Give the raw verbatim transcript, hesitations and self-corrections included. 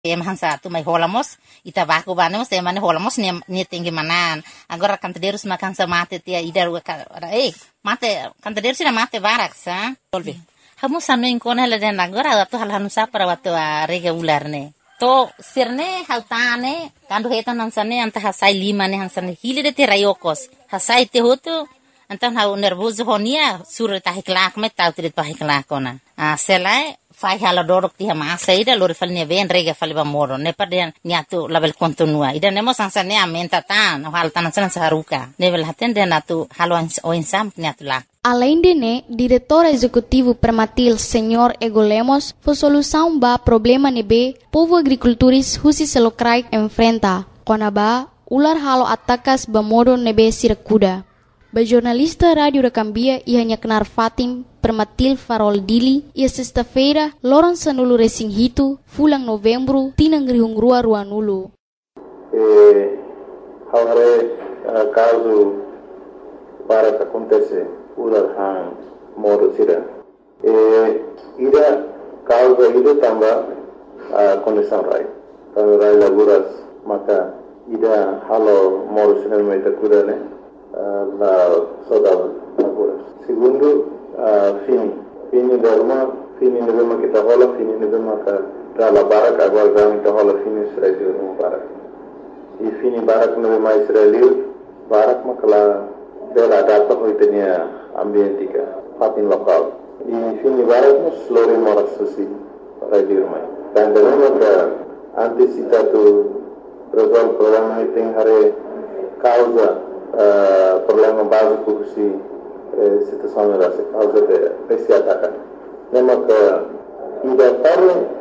Em hansa tu mai holamos ita baku banemos te mane holamos ni ni tinggi manan agora cantadeiros ma cansa mate tia ida ru eh mate cantadeiros sina mate barak sa tolvi hamu sanu inkona la den agora tu hal hanu sa para watu regular ne to sirne hautane kandu hetan hansane anta hasai lima ne hansane hile de terayokos hasai te hotu antan hau nervoso honia sur ta hiklak me tau trit pa hiklakona a selai fai hala dorok ti hama saida lori falne ven rega faliba moro ne pardian niatu label kontinua ida nemo sansane amenta tan hal tan san saruka level haten de natu halo o insam niatu la. Além de né, diretor executivo Permatil, senhor Ego Lemos, foi solução ba problema nebe povo agricultores husi selokrai enfrenta. Konaba ular halo atakas ba modo nebe sirakuda. Ba jornalista rádio da Cambia ia hanya kenar Fatim Permatil Farol Dili ia sexta-feira loran sanulu resing hitu fulang novembro tinang grihung rua rua nulu. Eh, haware uh, caso para que acontece ular hang modo sira. Eh, ida causa ida tamba uh, condição rai. Kalau rai laburas maka ida halo modo sira mai takuda ne uh, la saudade laburas. Segundo Uh, fini fini derma fini nebema kita hola fini nebema ka dala barak agora gami ta hola fini Israel no barak e fini barak nebema Israel barak makala dela data hoitenia ambientika fatin lokal e fini barak no slori moras susi radio mai dan derma ka antisipatu resolve problema item hare causa uh, problema básico si situação era se causa de esse ataque. Lembra que ainda para